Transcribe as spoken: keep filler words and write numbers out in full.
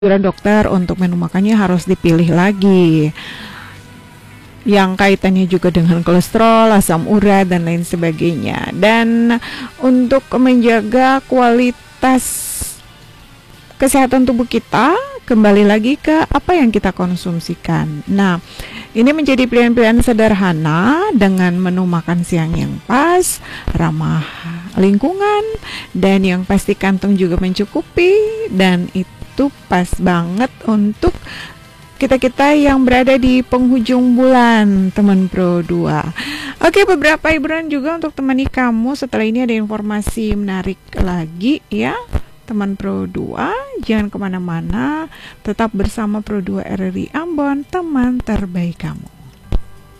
anjuran dokter untuk menu makannya harus dipilih lagi yang kaitannya juga dengan kolesterol, asam urat dan lain sebagainya. Dan untuk menjaga kualitas kesehatan tubuh kita, kembali lagi ke apa yang kita konsumsikan. Nah, ini menjadi pilihan-pilihan sederhana dengan menu makan siang yang pas, ramah lingkungan, dan yang pasti kantong juga mencukupi, dan itu pas banget untuk kita-kita yang berada di penghujung bulan, teman Pro dua. Oke, beberapa hiburan juga untuk temani kamu. Setelah ini ada informasi menarik lagi ya, teman Pro dua. Jangan kemana-mana, tetap bersama Pro dua R R I Ambon, teman terbaik kamu.